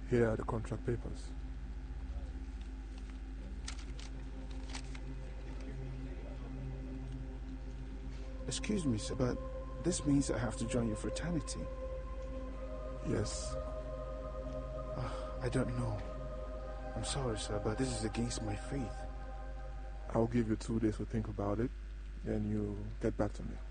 Here are the contract papers. Excuse me, sir, but this means I have to join your fraternity. Yes. I don't know. I'm sorry, sir, but this is against my faith. I'll give you 2 days to think about it, then you get back to me.